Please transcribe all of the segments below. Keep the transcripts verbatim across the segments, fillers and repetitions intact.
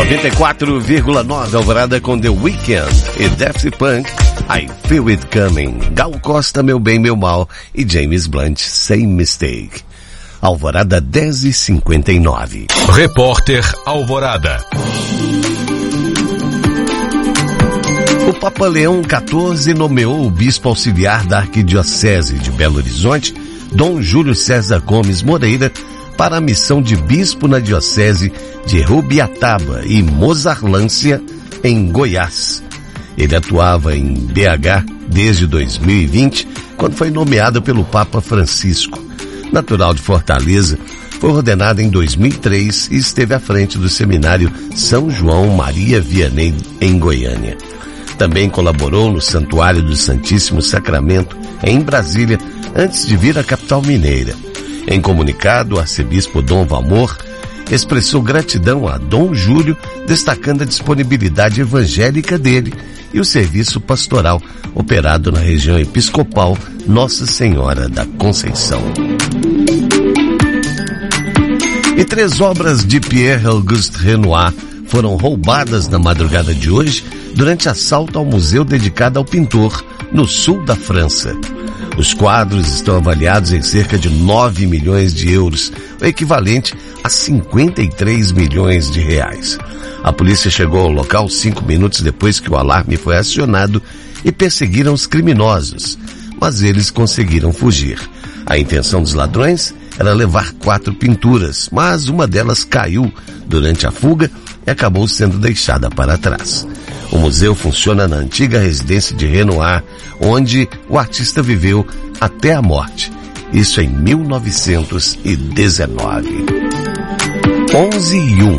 noventa e quatro vírgula nove Alvorada com The Weeknd e Daft Punk, I Feel It Coming. Gal Costa, Meu Bem, Meu Mal e James Blunt, Same Mistake. Alvorada dez e cinquenta e nove. Repórter Alvorada. O Papa Leão quatorze nomeou o bispo auxiliar da Arquidiocese de Belo Horizonte, Dom Júlio César Gomes Moreira, para a missão de bispo na diocese de Rubiataba e Mozarlância, em Goiás. Ele atuava em B H desde dois mil e vinte, quando foi nomeado pelo Papa Francisco. Natural de Fortaleza, foi ordenado em dois mil e três e esteve à frente do seminário São João Maria Vianney, em Goiânia. Também colaborou no Santuário do Santíssimo Sacramento, em Brasília, antes de vir à capital mineira. Em comunicado, o arcebispo Dom Valmor expressou gratidão a Dom Júlio, destacando a disponibilidade evangélica dele e o serviço pastoral operado na região episcopal Nossa Senhora da Conceição. E três obras de Pierre-Auguste Renoir foram roubadas na madrugada de hoje durante assalto ao museu dedicado ao pintor no sul da França. Os quadros estão avaliados em cerca de nove milhões de euros, o equivalente a cinquenta e três milhões de reais. A polícia chegou ao local cinco minutos depois que o alarme foi acionado e perseguiram os criminosos, mas eles conseguiram fugir. A intenção dos ladrões era levar quatro pinturas, mas uma delas caiu durante a fuga e acabou sendo deixada para trás. O museu funciona na antiga residência de Renoir, onde o artista viveu até a morte. Isso em mil novecentos e dezenove. onze e um.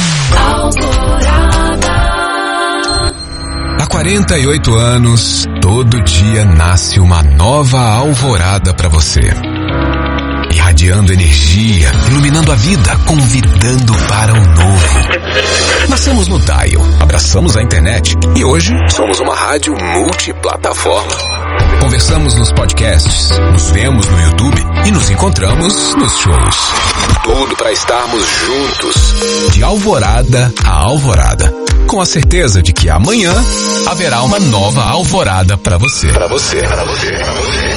Há quarenta e oito anos, todo dia nasce uma nova alvorada para você. Irradiando energia, iluminando a vida, convidando para um novo. Nascemos no Dial, abraçamos a internet e hoje somos uma rádio multiplataforma. Conversamos nos podcasts, nos vemos no YouTube e nos encontramos nos shows. Tudo para estarmos juntos, de alvorada a alvorada, com a certeza de que amanhã haverá uma nova alvorada para você. Para você, para você, para você.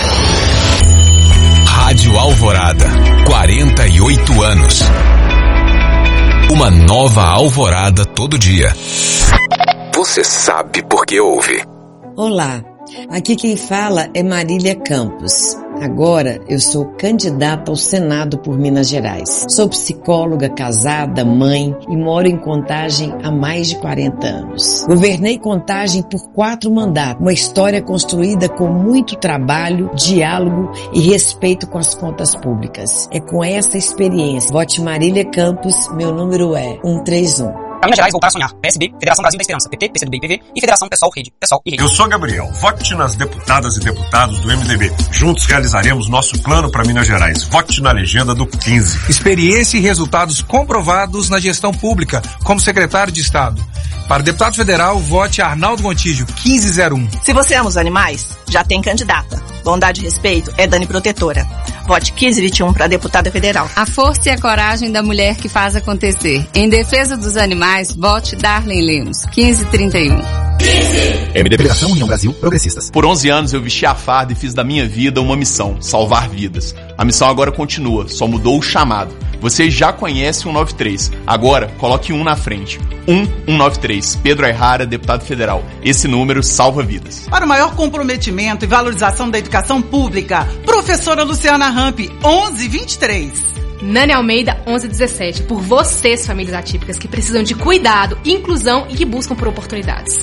Rádio Alvorada, quarenta e oito anos. Uma nova alvorada todo dia. Você sabe por que ouve. Olá, aqui quem fala é Marília Campos. Agora eu sou candidata ao Senado por Minas Gerais. Sou psicóloga, casada, mãe e moro em Contagem há mais de quarenta anos. Governei Contagem por quatro mandatos, uma história construída com muito trabalho, diálogo e respeito com as contas públicas. É com essa experiência. Vote Marília Campos, meu número é um três um. Para Minas Gerais, voltar a sonhar. P S B, Federação Brasil da Esperança. P T, P C do B e P V e Federação Pessoal Rede. Pessoal e Rede. Eu sou Gabriel. Vote nas deputadas e deputados do M D B. Juntos realizaremos nosso plano para Minas Gerais. Vote na legenda do quinze. Experiência e resultados comprovados na gestão pública, como secretário de Estado. Para deputado federal, vote Arnaldo Gontijo, quinze zero um. Se você ama os animais, já tem candidata. Bondade e respeito é Dani Protetora. Vote quinze vinte e um para deputada federal. A força e a coragem da mulher que faz acontecer. Em defesa dos animais, vote Darlene Lemos, quinze trinta e um. M D B, Federação União Brasil Progressistas. Por onze anos eu vesti a farda e fiz da minha vida uma missão, salvar vidas. A missão agora continua, só mudou o chamado. Você já conhece o um nove três, agora coloque um na frente. um um nove três, Pedro Ayrara, deputado federal. Esse número salva vidas. Para o maior comprometimento e valorização da educação pública, professora Luciana Ramp, onze vinte e três. Nani Almeida, onze dezessete. Por vocês, famílias atípicas, que precisam de cuidado, inclusão e que buscam por oportunidades.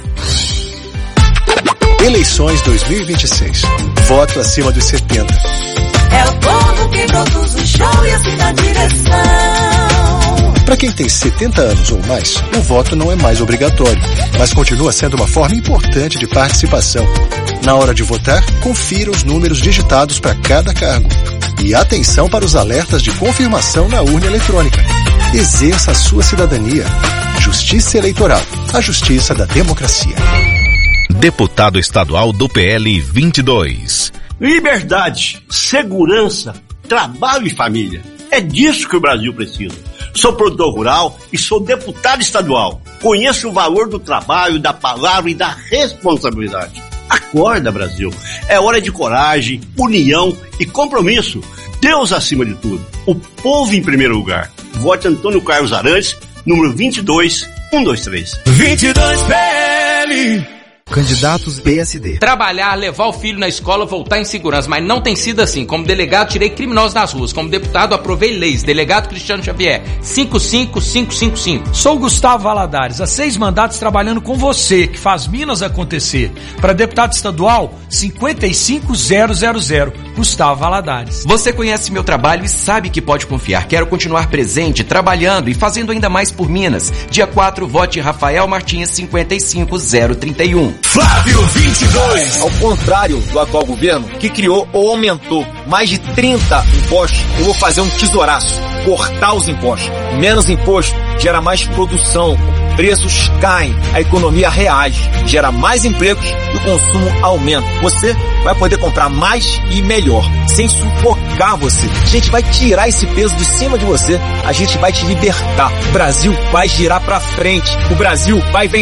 Eleições dois mil e vinte e seis. Voto acima dos setenta. É o povo que produz o show e assim dá direção. Para quem tem setenta anos ou mais, o voto não é mais obrigatório, mas continua sendo uma forma importante de participação. Na hora de votar, confira os números digitados para cada cargo. E atenção para os alertas de confirmação na urna eletrônica. Exerça a sua cidadania. Justiça Eleitoral, a justiça da democracia. Deputado estadual do P L vinte e dois. Liberdade, segurança, trabalho e família. É disso que o Brasil precisa. Sou produtor rural e sou deputado estadual. Conheço o valor do trabalho, da palavra e da responsabilidade. Acorda, Brasil. É hora de coragem, união e compromisso. Deus acima de tudo. O povo em primeiro lugar. Vote Antônio Carlos Arantes, número vinte e dois, um dois três. vinte e dois P L. Candidatos P S D. Trabalhar, levar o filho na escola, voltar em segurança, mas não tem sido assim. Como delegado, tirei criminosos nas ruas. Como deputado, aprovei leis. Delegado Cristiano Xavier, cinco cinco cinco cinco cinco. Sou Gustavo Valadares, há seis mandatos trabalhando com você, que faz Minas acontecer. Para deputado estadual, cinquenta e cinco mil. Gustavo Valadares. Você conhece meu trabalho e sabe que pode confiar. Quero continuar presente, trabalhando e fazendo ainda mais por Minas. Dia quatro, vote Rafael Martins, cinquenta e cinco mil trinta e um. Flávio vinte e dois. Ao contrário do atual governo, que criou ou aumentou mais de trinta impostos, eu vou fazer um tesouraço, cortar os impostos. Menos imposto gera mais produção, preços caem, a economia reage, gera mais empregos e o consumo aumenta. Você vai poder comprar mais e melhor, sem sufocar você. A gente vai tirar esse peso de cima de você, a gente vai te libertar. O Brasil vai girar pra frente, o Brasil vai vencer.